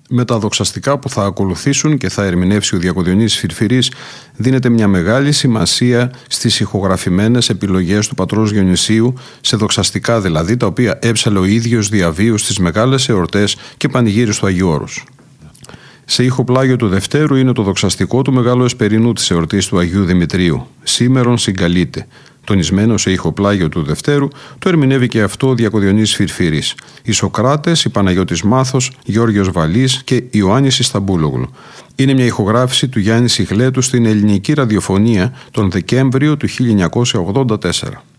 Με τα δοξαστικά που θα ακολουθήσουν και θα ερμηνεύσει ο Διακοδιονύσης Φιρφιρής, δίνεται μια μεγάλη σημασία στις ηχογραφημένες επιλογές του πατρός Διονυσίου, σε δοξαστικά δηλαδή, τα οποία έψαλε ο ίδιος διαβίου στις μεγάλες εορτές και πανηγύρις του Αγίου Όρους. Σε ηχοπλάγιο του Δευτέρου είναι το δοξαστικό του Μεγάλου Εσπερινού της εορτής του Αγίου Δημητρίου, σήμερον συγκαλείται. Τονισμένο σε ηχοπλάγιο του Δευτέρου, το ερμηνεύει και αυτό ο Διακοδιονύσης Φιρφιρής. Οι Σοκράτες, η Παναγιώτης Μάθος, Γεώργιος Βαλής και Ιωάννης Ισταμπούλογλου. Είναι μια ηχογράφηση του Γιάννη Σιχλέτου στην ελληνική ραδιοφωνία τον Δεκέμβριο του 1984.